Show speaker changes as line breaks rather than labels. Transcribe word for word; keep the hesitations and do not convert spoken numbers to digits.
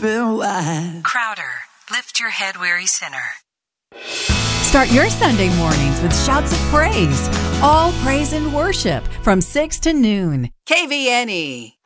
open wide.
Crowder, lift your head, weary sinner.
Start your Sunday mornings with shouts of praise. All praise and worship from six to noon. K V N E.